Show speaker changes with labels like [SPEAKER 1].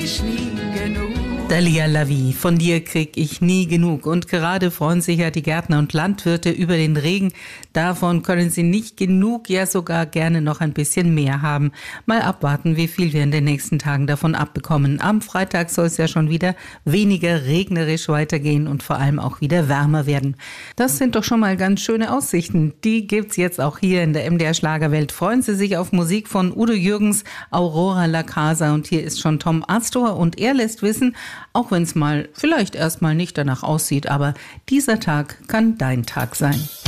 [SPEAKER 1] ich nie genug.
[SPEAKER 2] Dalia Lavi, von dir krieg ich nie genug. Und gerade freuen sich ja die Gärtner und Landwirte über den Regen. Davon können sie nicht genug, ja sogar gerne noch ein bisschen mehr haben. Mal abwarten, wie viel wir in den nächsten Tagen davon abbekommen. Am Freitag soll es ja schon wieder weniger regnerisch weitergehen und vor allem auch wieder wärmer werden. Das sind doch schon mal ganz schöne Aussichten. Die gibt's jetzt auch hier in der MDR Schlagerwelt. Freuen Sie sich auf Musik von Udo Jürgens, Aurora La Casa, und hier ist schon Tom Astor und er lässt wissen, auch wenn es mal vielleicht erstmal nicht danach aussieht, aber dieser Tag kann dein Tag sein.